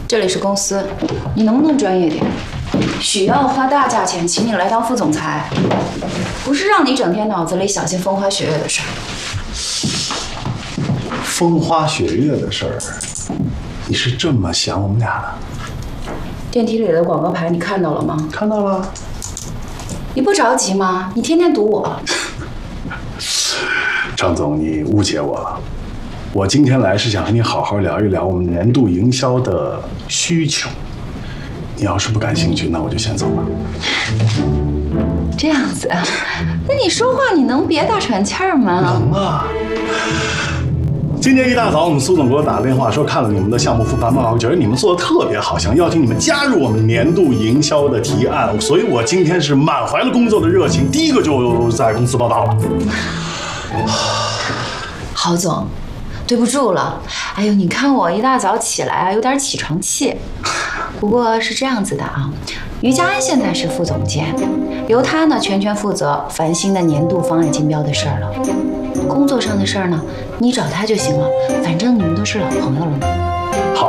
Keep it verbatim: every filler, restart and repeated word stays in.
这里是公司，你能不能专业点？许要花大价钱请你来当副总裁，不是让你整天脑子里想些风花雪月的事儿。 风花雪月的事儿，你是这么想我们俩的？ 电梯里的广告牌你看到了吗？ 看到了。 你不着急吗？你天天堵我。 张总，你误解我了。我今天来是想和你好好聊一聊我们年度营销的需求。你要是不感兴趣，那我就先走了。 这样子啊？那你说话你能别大喘气儿吗？ 能啊。今天一大早，我们苏总给我打个电话，说看了你们的项目复盘报告，觉得你们做的特别好，想邀请你们加入我们年度营销的提案，所以我今天是满怀了工作的热情，第一个就在公司报道了。 郝总，对不住了。哎呦，你看我一大早起来啊，有点起床气。不过是这样子的啊，于家安现在是副总监，由他呢全权负责繁星的年度方案竞标的事儿了。工作上的事儿呢，你找他就行了，反正你们都是老朋友了嘛。 好，